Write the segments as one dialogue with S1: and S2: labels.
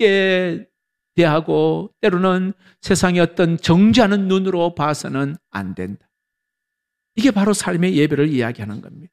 S1: 낮게 대하고 때로는 세상의 어떤 정죄하는 눈으로 봐서는 안 된다. 이게 바로 삶의 예배를 이야기하는 겁니다.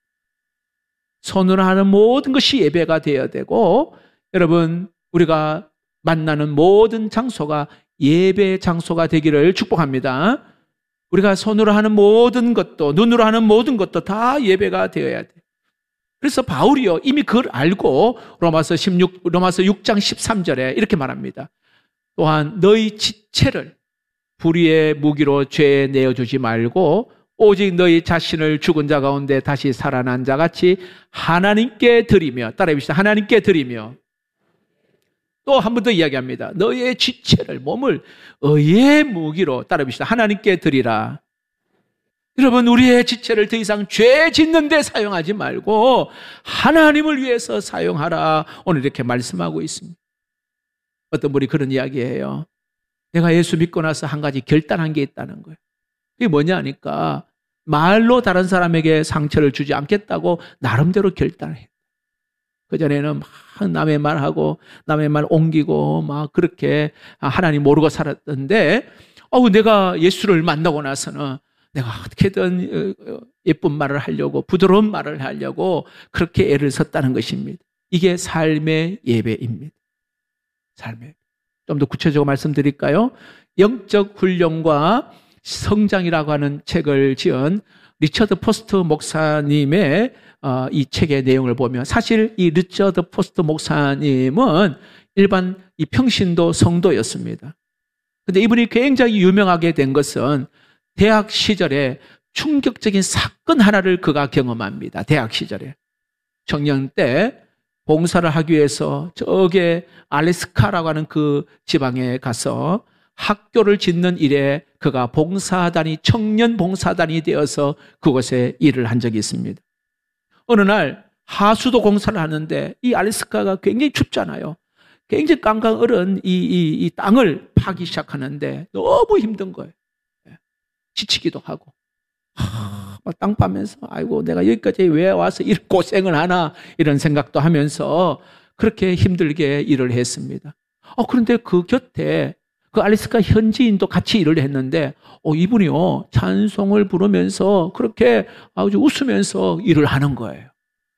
S1: 손으로 하는 모든 것이 예배가 되어야 되고, 여러분, 우리가 만나는 모든 장소가 예배 장소가 되기를 축복합니다. 우리가 손으로 하는 모든 것도, 눈으로 하는 모든 것도 다 예배가 되어야 돼. 그래서 바울이요, 이미 그걸 알고 로마서 6장 13절에 이렇게 말합니다. 또한 너희 지체를 불의의 무기로 죄에 내어주지 말고 오직 너희 자신을 죽은 자 가운데 다시 살아난 자 같이 하나님께 드리며, 따라해 봅시다. 하나님께 드리며. 또 한 번 더 이야기합니다. 너희의 지체를, 몸을 의의 무기로, 따라해 봅시다. 하나님께 드리라. 여러분, 우리의 지체를 더 이상 죄 짓는 데 사용하지 말고 하나님을 위해서 사용하라. 오늘 이렇게 말씀하고 있습니다. 어떤 분이 그런 이야기예요. 내가 예수 믿고 나서 한 가지 결단한 게 있다는 거예요. 그게 뭐냐 하니까 말로 다른 사람에게 상처를 주지 않겠다고 나름대로 결단해요. 그전에는 막 남의 말하고 남의 말 옮기고 막 그렇게 하나님 모르고 살았던데, 내가 예수를 만나고 나서는 내가 어떻게든 예쁜 말을 하려고, 부드러운 말을 하려고 그렇게 애를 썼다는 것입니다. 이게 삶의 예배입니다. 삶의. 좀 더 구체적으로 말씀드릴까요? 영적 훈련과 성장이라고 하는 책을 지은 리처드 포스트 목사님의 이 책의 내용을 보면, 사실 이 리처드 포스트 목사님은 일반 이 평신도 성도였습니다. 근데 이분이 굉장히 유명하게 된 것은 대학 시절에 충격적인 사건 하나를 그가 경험합니다. 대학 시절에. 청년 때 봉사를 하기 위해서 저게 알래스카라고 하는 그 지방에 가서 학교를 짓는 일에 그가 봉사단이, 청년 봉사단이 되어서 그곳에 일을 한 적이 있습니다. 어느 날 하수도 공사를 하는데 이 알래스카가 굉장히 춥잖아요. 굉장히 깡깡 얼은 이 땅을 파기 시작하는데 너무 힘든 거예요. 지치기도 하고. 막 땅 파면서 아이고 내가 여기까지 왜 와서 이런 고생을 하나, 이런 생각도 하면서 그렇게 힘들게 일을 했습니다. 그런데 그 곁에 그 알래스카 현지인도 같이 일을 했는데 이분이요 찬송을 부르면서 그렇게 아주 웃으면서 일을 하는 거예요.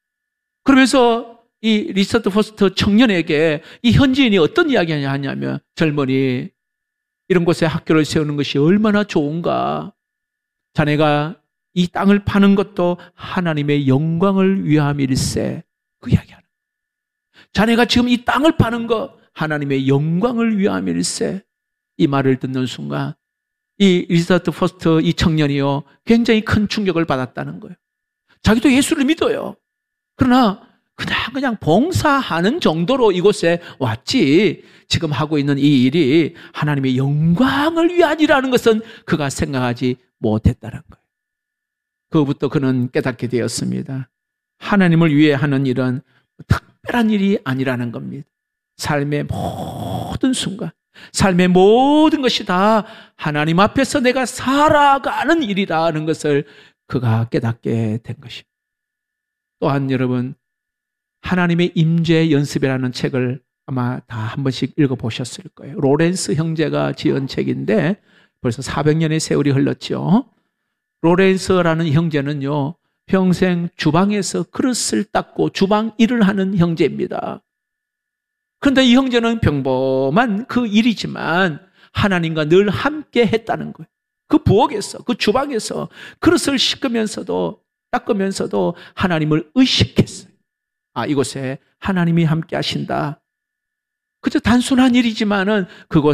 S1: 그러면서 이 리처드 포스트 청년에게 이 현지인이 어떤 이야기를 하냐면, 젊은이, 이런 곳에 학교를 세우는 것이 얼마나 좋은가. 자네가 이 땅을 파는 것도 하나님의 영광을 위함일세. 그 이야기하는 거예요. 자네가 지금 이 땅을 파는 거 하나님의 영광을 위함일세. 이 말을 듣는 순간 이 리처드 포스트 이 청년이요 굉장히 큰 충격을 받았다는 거예요. 자기도 예수를 믿어요. 그러나 그냥 봉사하는 정도로 이곳에 왔지, 지금 하고 있는 이 일이 하나님의 영광을 위한 일이라는 것은 그가 생각하지 못했다는 거예요. 그부터 그는 깨닫게 되었습니다. 하나님을 위해 하는 일은 특별한 일이 아니라는 겁니다. 삶의 모든 순간, 삶의 모든 것이 다 하나님 앞에서 내가 살아가는 일이라는 것을 그가 깨닫게 된 것입니다. 또한 여러분, 하나님의 임재 연습이라는 책을 아마 다 한 번씩 읽어보셨을 거예요. 로렌스 형제가 지은 책인데 벌써 400년의 세월이 흘렀죠. 로렌스라는 형제는요, 평생 주방에서 그릇을 닦고 주방 일을 하는 형제입니다. 그런데 이 형제는 평범한 그 일이지만 하나님과 늘 함께 했다는 거예요. 그 부엌에서, 그 주방에서 그릇을 씻으면서도 닦으면서도 하나님을 의식했어요. 이곳에 하나님이 함께 하신다. 그저 단순한 일이지만은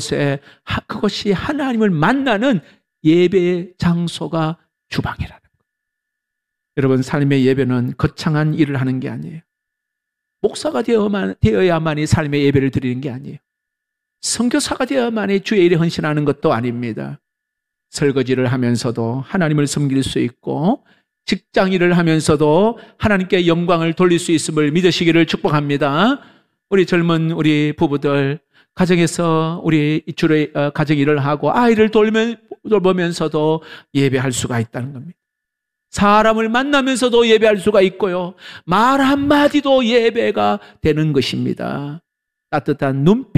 S1: 그것이 하나님을 만나는 예배의 장소가 주방이라는 거예요. 여러분, 삶의 예배는 거창한 일을 하는 게 아니에요. 목사가 되어야만이 삶의 예배를 드리는 게 아니에요. 선교사가 되어야만이 주의 일에 헌신하는 것도 아닙니다. 설거지를 하면서도 하나님을 섬길 수 있고, 직장 일을 하면서도 하나님께 영광을 돌릴 수 있음을 믿으시기를 축복합니다. 우리 젊은 우리 부부들, 가정에서 우리 주로 가정 일을 하고 아이를 돌보면서도 예배할 수가 있다는 겁니다. 사람을 만나면서도 예배할 수가 있고요, 말 한마디도 예배가 되는 것입니다. 따뜻한 눈빛